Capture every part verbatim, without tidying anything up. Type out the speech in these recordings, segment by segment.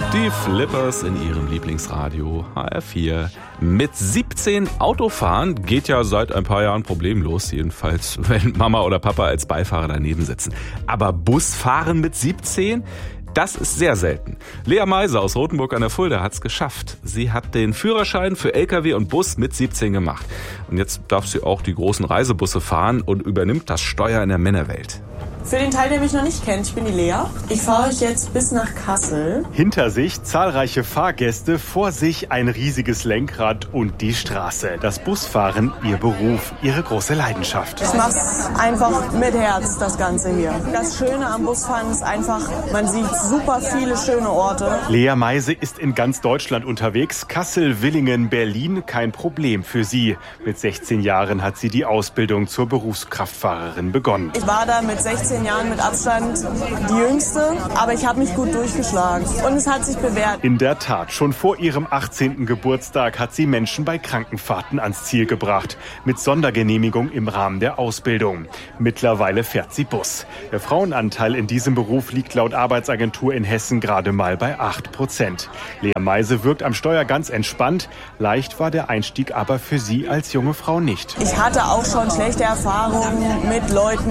Die Flippers in ihrem Lieblingsradio H R vier. Mit siebzehn Autofahren geht ja seit ein paar Jahren problemlos, jedenfalls wenn Mama oder Papa als Beifahrer daneben sitzen. Aber Busfahren mit siebzehn? Das ist sehr selten. Lea Meise aus Rothenburg an der Fulda hat es geschafft. Sie hat den Führerschein für L K W und Bus mit siebzehn gemacht. Und jetzt darf sie auch die großen Reisebusse fahren und übernimmt das Steuer in der Männerwelt. Für den Teil, der mich noch nicht kennt, ich bin die Lea. Ich fahre euch jetzt bis nach Kassel. Hinter sich zahlreiche Fahrgäste, vor sich ein riesiges Lenkrad und die Straße. Das Busfahren, ihr Beruf, ihre große Leidenschaft. Ich mache es einfach mit Herz, das Ganze hier. Das Schöne am Busfahren ist einfach, man sieht super viele schöne Orte. Lea Meise ist in ganz Deutschland unterwegs. Kassel, Villingen, Berlin, kein Problem für sie. Mit sechzehn Jahren hat sie die Ausbildung zur Berufskraftfahrerin begonnen. Ich war da mit sechzehn Jahren mit Abstand die Jüngste, aber ich habe mich gut durchgeschlagen und es hat sich bewährt. In der Tat, schon vor ihrem achtzehnten Geburtstag hat sie Menschen bei Krankenfahrten ans Ziel gebracht, mit Sondergenehmigung im Rahmen der Ausbildung. Mittlerweile fährt sie Bus. Der Frauenanteil in diesem Beruf liegt laut Arbeitsagentur in Hessen gerade mal bei acht Prozent. Lea Meise wirkt am Steuer ganz entspannt. Leicht war der Einstieg aber für sie als junge Frau nicht. Ich hatte auch schon schlechte Erfahrungen mit Leuten,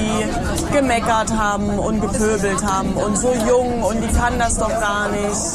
die gemeckert haben und gepöbelt haben und so jung und die kann das doch gar nicht.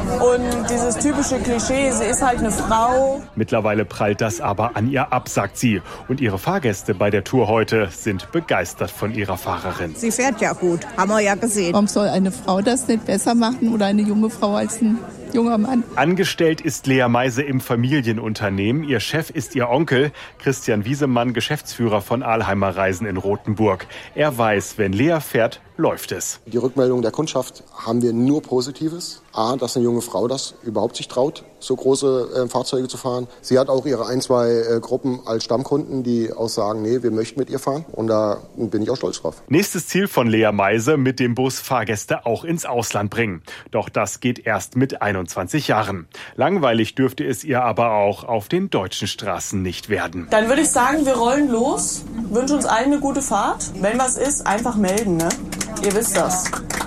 Und dieses typische Klischee, sie ist halt eine Frau. Mittlerweile prallt das aber an ihr ab, sagt sie. Und ihre Fahrgäste bei der Tour heute sind begeistert von ihrer Fahrerin. Sie fährt ja gut, haben wir ja gesehen. Warum soll eine Frau das nicht besser machen oder eine junge Frau als ein junger Mann? Angestellt ist Lea Meise im Familienunternehmen. Ihr Chef ist ihr Onkel, Christian Wiesemann, Geschäftsführer von Alheimer Reisen in Rothenburg. Er weiß, wenn Lea fährt, läuft es. Die Rückmeldung der Kundschaft haben wir nur Positives. A, dass eine junge Frau das überhaupt sich traut, so große äh, Fahrzeuge zu fahren. Sie hat auch ihre ein, zwei äh, Gruppen als Stammkunden, die auch sagen, nee, wir möchten mit ihr fahren. Und da bin ich auch stolz drauf. Nächstes Ziel von Lea Meise, mit dem Bus Fahrgäste auch ins Ausland bringen. Doch das geht erst mit einundzwanzig Jahren. Langweilig dürfte es ihr aber auch auf den deutschen Straßen nicht werden. Dann würde ich sagen, wir rollen los, wünschen uns allen eine gute Fahrt. Wenn was ist, einfach melden, ne? Ihr wisst das.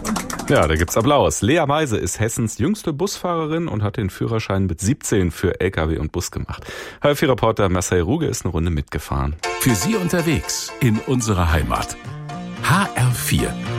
Ja, da gibt's Applaus. Lea Meise ist Hessens jüngste Busfahrerin und hat den Führerschein mit siebzehn für L K W und Bus gemacht. H R vier-Reporter Marcel Ruge ist eine Runde mitgefahren. Für Sie unterwegs in unserer Heimat. H R vier.